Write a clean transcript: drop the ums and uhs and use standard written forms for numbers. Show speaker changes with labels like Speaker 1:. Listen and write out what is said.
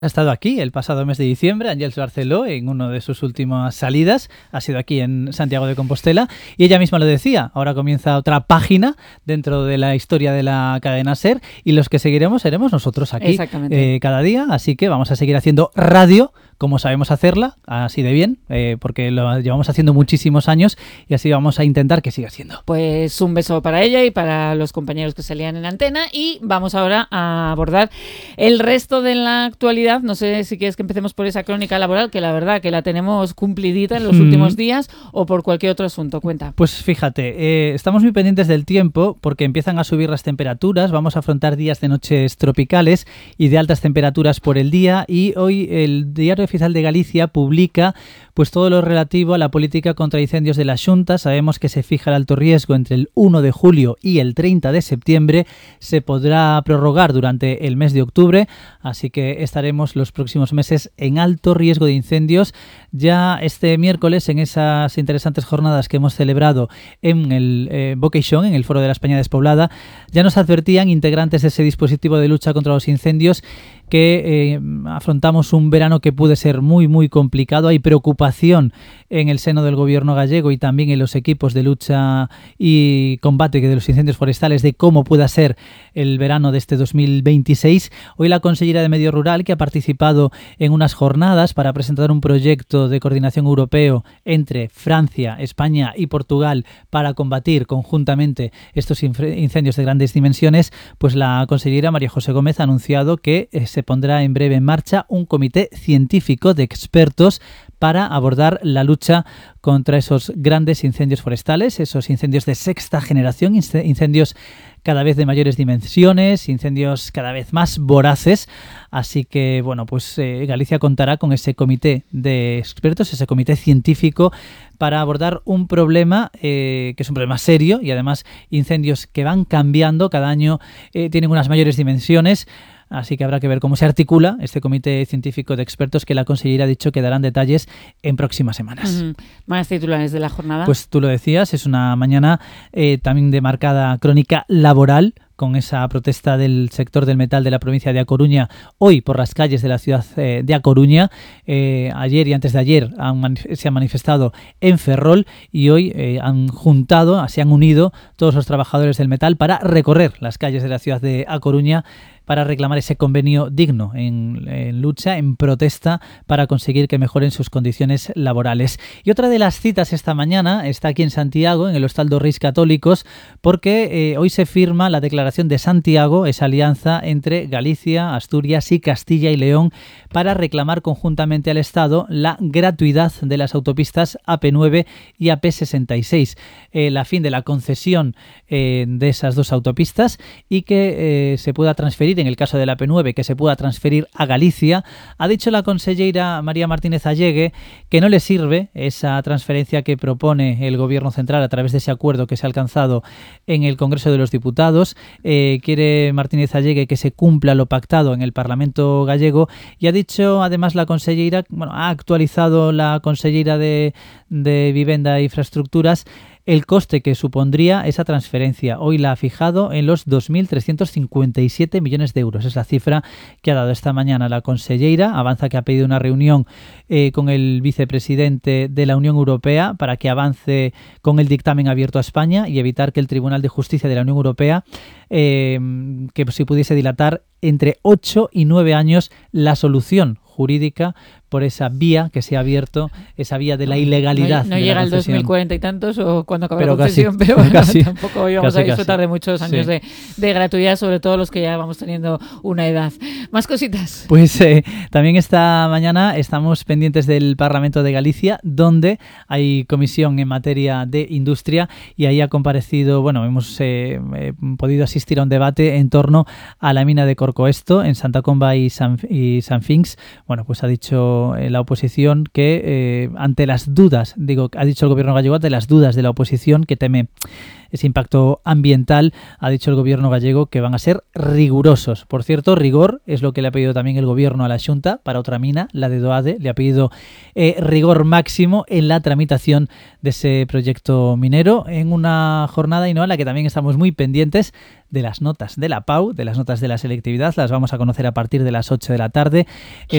Speaker 1: Ha estado aquí el pasado mes de diciembre, Àngels Barceló, en una de sus últimas salidas. Ha sido aquí en Santiago de Compostela y ella misma lo decía. Ahora comienza otra página dentro de la historia de la cadena SER y los que seguiremos seremos nosotros aquí cada día. Así que vamos a seguir haciendo radio como sabemos hacerla, así de bien, porque lo llevamos haciendo muchísimos años y así vamos a intentar que siga siendo.
Speaker 2: Pues un beso para ella y para los compañeros que salían en antena y vamos ahora a abordar el resto de la actualidad. No sé si quieres que empecemos por esa crónica laboral, que la verdad que la tenemos cumplidita en los últimos días, o por cualquier otro asunto. Cuenta.
Speaker 1: Pues fíjate, estamos muy pendientes del tiempo porque empiezan a subir las temperaturas, vamos a afrontar días de noches tropicales y de altas temperaturas por el día, y hoy el Diario Oficial de Galicia publica pues todo lo relativo a la política contra incendios de la Xunta. Sabemos que se fija el alto riesgo entre el 1 de julio y el 30 de septiembre. Se podrá prorrogar durante el mes de octubre, así que estaremos los próximos meses en alto riesgo de incendios. Ya este miércoles, en esas interesantes jornadas que hemos celebrado en el Boqueixón, en el Foro de la España Despoblada, ya nos advertían integrantes de ese dispositivo de lucha contra los incendios que afrontamos un verano que puede ser muy, muy complicado. Hay preocupación en el seno del gobierno gallego y también en los equipos de lucha y combate de los incendios forestales de cómo pueda ser el verano de este 2026. Hoy la consellera de Medio Rural, que ha participado en unas jornadas para presentar un proyecto de coordinación europeo entre Francia, España y Portugal para combatir conjuntamente estos incendios de grandes dimensiones, pues la consellera María José Gómez ha anunciado que se pondrá en breve en marcha un comité científico de expertos para abordar la lucha contra esos grandes incendios forestales, esos incendios de sexta generación, incendios cada vez de mayores dimensiones, incendios cada vez más voraces. Así que, bueno, pues Galicia contará con ese comité de expertos, ese comité científico para abordar un problema que es un problema serio, y además incendios que van cambiando cada año, tienen unas mayores dimensiones. Así que habrá que ver cómo se articula este comité científico de expertos, que la consellera ha dicho que darán detalles en próximas semanas.
Speaker 2: ¿Más titulares de la jornada?
Speaker 1: Pues tú lo decías, es una mañana también de marcada crónica laboral, con esa protesta del sector del metal de la provincia de A Coruña hoy por las calles de la ciudad de A Coruña. Ayer y antes de ayer se han manifestado en Ferrol y hoy se han unido todos los trabajadores del metal para recorrer las calles de la ciudad de A Coruña para reclamar ese convenio digno, en lucha, en protesta, para conseguir que mejoren sus condiciones laborales. Y otra de las citas esta mañana está aquí en Santiago, en el Hostal dos Reis Católicos, porque hoy se firma la Declaración de Santiago, esa alianza entre Galicia, Asturias y Castilla y León, para reclamar conjuntamente al Estado la gratuidad de las autopistas AP9 y AP66, la fin de la concesión de esas dos autopistas y que se pueda transferir, en el caso de la AP9, que se pueda transferir a Galicia. Ha dicho la consellera María Martínez Allegue que no le sirve esa transferencia que propone el Gobierno central a través de ese acuerdo que se ha alcanzado en el Congreso de los Diputados. Quiere Martínez Allegue que se cumpla lo pactado en el Parlamento gallego, y ha dicho además la consellera, ha actualizado la consellera de Vivenda e Infraestructuras el coste que supondría esa transferencia. Hoy la ha fijado en los 2.357 millones de euros. Es la cifra que ha dado esta mañana la consellera. Avanza que ha pedido una reunión con el vicepresidente de la Unión Europea para que avance con el dictamen abierto a España y evitar que el Tribunal de Justicia de la Unión Europea que se pudiese dilatar entre 8 y 9 años la solución jurídica por esa vía que se ha abierto, esa vía de la ilegalidad.
Speaker 2: No llega al 2040 y tantos, o cuando acabe la
Speaker 1: casi,
Speaker 2: concesión, pero bueno,
Speaker 1: casi,
Speaker 2: tampoco íbamos a disfrutar de muchos años
Speaker 1: sí,
Speaker 2: de gratuidad, sobre todo los que ya vamos teniendo una edad. ¿Más cositas?
Speaker 1: Pues también esta mañana estamos pendientes del Parlamento de Galicia, donde hay comisión en materia de industria, y ahí ha comparecido, hemos podido asistir a un debate en torno a la mina de Corcoesto en Santa Comba y San Finx. Pues ha dicho la oposición que ante las dudas, ha dicho el gobierno gallego, ante las dudas de la oposición, que teme ese impacto ambiental, ha dicho el gobierno gallego que van a ser rigurosos. Por cierto, rigor es lo que le ha pedido también el gobierno a la Xunta para otra mina, la de Doade. Le ha pedido rigor máximo en la tramitación de ese proyecto minero, en una jornada en la que también estamos muy pendientes de las notas de la PAU, de las notas de la selectividad. Las vamos a conocer a partir de las 8 de la tarde.